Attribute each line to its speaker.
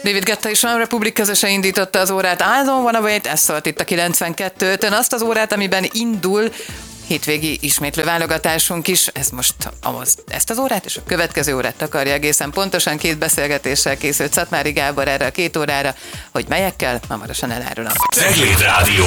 Speaker 1: David Guetta és One Republic közösen indította az órát. I don't wanna wait, ez szólt itt a 92-tön. Azt az órát, amiben indul hétvégi ismétlő válogatásunk is. Ez most ezt az órát és a következő órát takarja egészen pontosan. 2 beszélgetéssel készült Szatmári Gábor erre a 2 órára, hogy melyekkel, hamarosan elárulom.
Speaker 2: Cegléd Rádió.